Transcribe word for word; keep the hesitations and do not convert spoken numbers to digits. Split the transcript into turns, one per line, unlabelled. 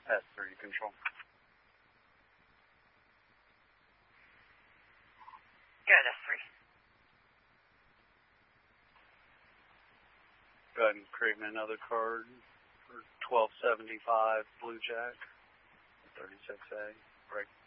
S three control.
Good, S three.
Go ahead and create me another card for twelve seventy-five Blue Jack, thirty-six A, break.